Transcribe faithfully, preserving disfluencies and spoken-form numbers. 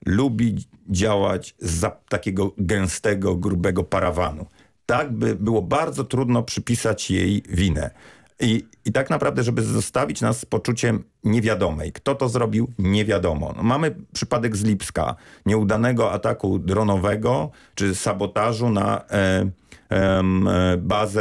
lubi działać za takiego gęstego, grubego parawanu. Tak by było bardzo trudno przypisać jej winę. I, I tak naprawdę, żeby zostawić nas z poczuciem niewiadomej. Kto to zrobił? Nie wiadomo. No, mamy przypadek z Lipska, nieudanego ataku dronowego czy sabotażu na e, e, bazę